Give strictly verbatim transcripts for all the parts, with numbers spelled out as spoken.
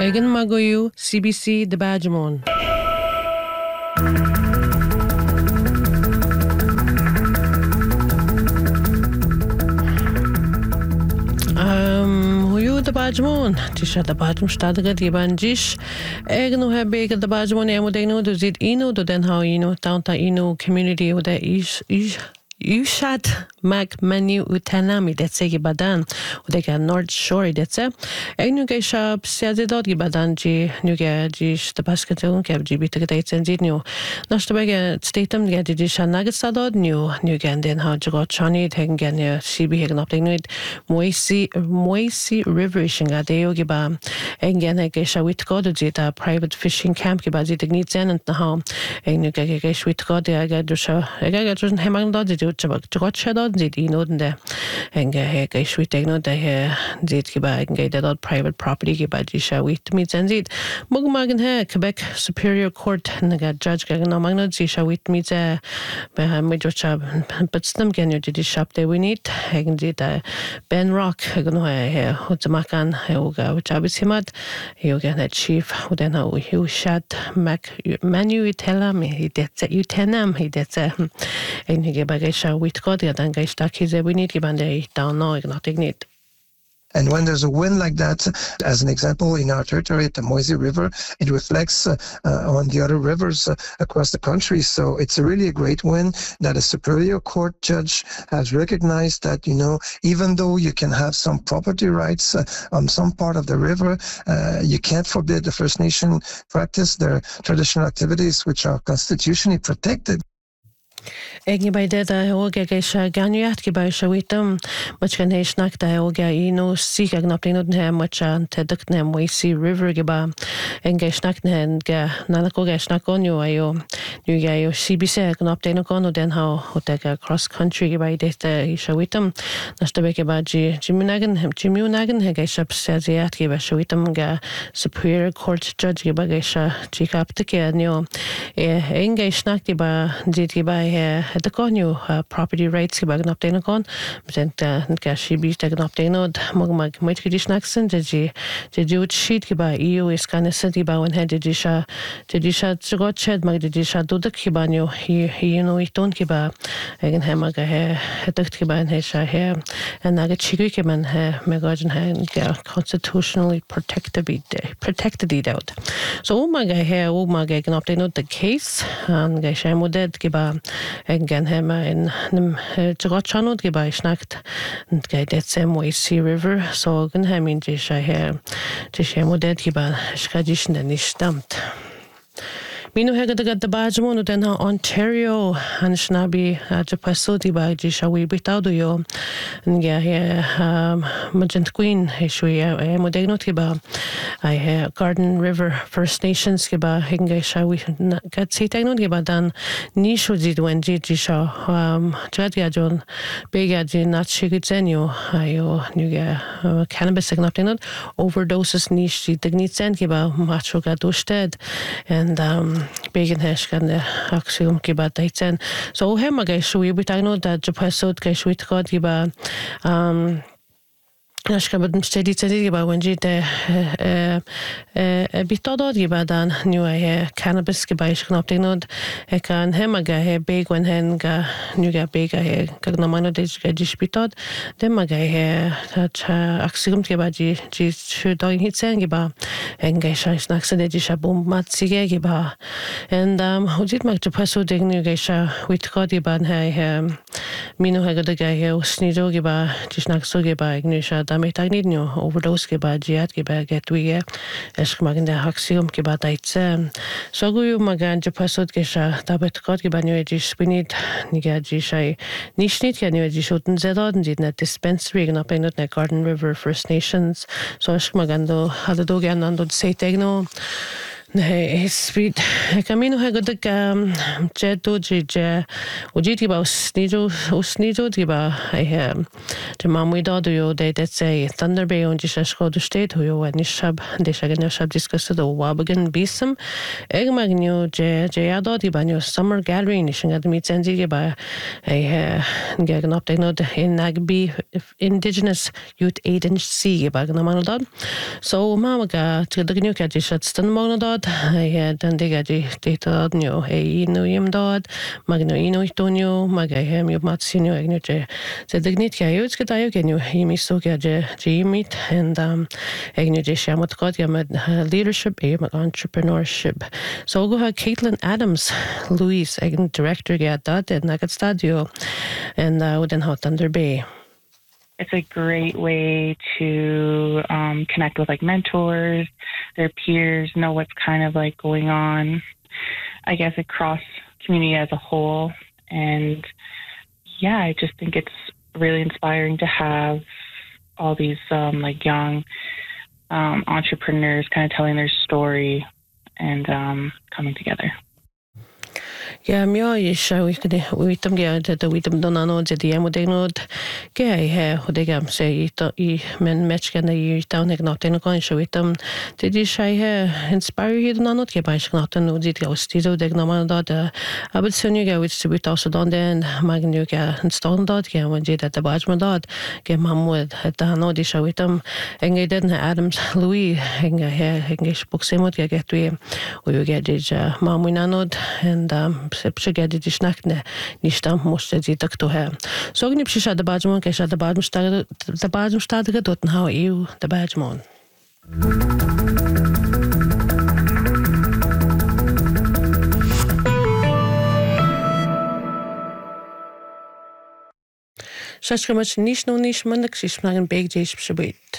Egan Magoyu, C B C The Badgemon. Um, Huyu The Badgemon, Tisha The Badgem Stadga Dibanjish, Egno have big The Badgemon, Emodeno, does it Ino, do then how you know, Downta Ino community with the ish ish. Ushad Mac Menu Utanami detse gibadan udega North Shore detse egnuge shab siazedod gibadan ji nuge ji stabasketung gab ji bitagdaitsen ji new nastabege statum ge ji shanagatsadod new nuge den how jigot chani tengen C B hegen optingnuid Moisi Moisi River shinga deo giba engen ge shawit god ji ta private fishing camp giba ji dignitsen and na ha egnuge ge shwit god ge dusha ge ge hemangdod Jgot shadod zit inod de enge he ge shwitegno de he zit giba enge de private property giba jisha wit mit zit mugmagen he Quebec Superior Court naga judge ge no magno jisha wit mit ze be mit jocha betstam genyo de shop de we need egen zit Ben Rock gno he hutmakan he uga chabisimat he uga net chief uden ha hu shat mac menu tella me he det you tenam he det enge ge Sha wit god dan geistakize we need gibande down no ignotignit. And when there's a wind like that, as an example, in our territory at the Moise River, it reflects uh, uh, on the other rivers uh, across the country. So it's a really a great win that a Superior Court judge has recognized that, you know, even though you can have some property rights uh, on some part of the river, uh, you can't forbid the First Nation practice their traditional activities, which are constitutionally protected. Egni by dead I oga gesha ganuat giba shawitum much can heshnak da oga ino seek agnopting on him much an teduknem we see river giba engeshnak nen ga nanako geshnak on you ayo new gayo C B C agnopting on den how hoteka cross country giba data shawitum nastabeke baji jimunagan him jimunagan hegeshap saziat giba shawitum ga Superior Court judge giba gesha chikaptike anyo engeshnak giba jit giba the conyu property rights ki bagn update kon present ka shi bi tag update no mag mag mit ki disnaxen de ji de ji sheet ki ba E U is kan city ba when had de sha de sha got shed mag de sha do de ki ba nyu he he no iton ki ba egen ha mag he het ki ba he sha he and na chi ki man he me gajen ha constitutionally protected be protected it out so mag he o mag egen update no the case and ga sha moded ki ba Again, him in them Jogochanod gibai snacked and get that same way Sea River, so again, him in Jisha here, Jishamo dead giba, Skadishan and is stamped. Mino hega daga the Badgemon den ha Ontario and Shnabi Japaso di ba Jisha we bitaudo yo and yeah yeah Magent Queen Hishui Modegnot giba I Garden River First Nations giba Hingesha we got sitegno giba dan nisho jid when Jisha Jadia John Begaji not shigitzenyo ayo nuga cannabis ignotinot overdoses niche dignitsen giba macho gadusted and um Began hesh kan de axiom giba daitsen so hema ge shui bitagno da japasot ge shui god giba um Ashka bad steady steady giba when ji de bitodod giba dan new a cannabis giba ish kan optinod e kan hema ge he big when hen ga new ga big he kagna mano de ge dish bitod de ma ge he axiom giba ji ji shudoin hitsen giba engage snack se de ji bomb mat sige giba and um hojit mag japaso de new ge sha with god giba he mino ha ga de he snido giba ji snack so giba ignisha Metagninio overdose ke ba jiat ke ba get we es magin da haxium ke ba daitse so gu magan japasot ke sha tabet kot ke ba new ji spinit niga ji shai nishnit ke new ji shuten zedod dit net dispensary na penot na Garden River First Nations so es magan do hada do gan ando say tegno Nee, speed. Camino ha godag je do je ujiti ba usnijo usnijo diba I have the mamui dadu yo de that say Thunder Bay on just go to state who yo and shab de shagan shab discuss the wabagan bisum eg magnu je je ado diba new summer gallery ni shinga meet senzi ba I get an update no in Nagby Indigenous Youth Agency ba na manodad so mamaga to the new kaji stan manodad I had and they got data new a no yim dod magno ino itonio magahem you matsinio agnuche the dignity I use get I can you himi so gaje jimit and um agnuche shamot got yam leadership a entrepreneurship so go have Caitlin Adams Louise agn director get that and I got stadio and I wouldn't have Thunder Bay. It's a great way to um, connect with like mentors, their peers, know what's kind of like going on, I guess, across community as a whole. And yeah, I just think it's really inspiring to have all these um, like young um, entrepreneurs kind of telling their story and um, coming together. Yeah, mio is we could we tam get that we tam don't know the demo they know gay hair who they gam say it men match can you down not in a coin show with them did you shy hair inspire you not get by not and did go still they no man that I would soon you go which to be also done then magnu get and stone dot get when did at the badge dot get mom with at the no show with them and they didn't Adams Louis hang a hair English book same what get we we get it mom we nanod and um Przegady dziś nakne niż tam muszę dziś tak to he. So gnie przyszedł do Badmon, kiedy do Badmon stary, do Badmon stary dort how you the Badmon. Szaszka mać niż no niż manek się smagen big dziś przybyt.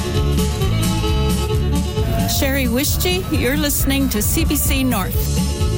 Sherry Wishji, you're listening to C B C North.